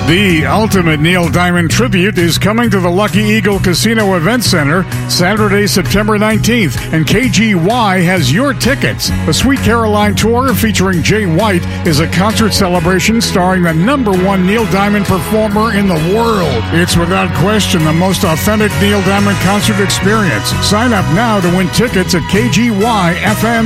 The ultimate Neil Diamond tribute is coming to the Lucky Eagle Casino Event Center Saturday, September 19th, and KGY has your tickets. The Sweet Caroline Tour featuring Jay White is a concert celebration starring the #1 Neil Diamond performer in the world. It's without question the most authentic Neil Diamond concert experience. Sign up now to win tickets at KGYFM.com.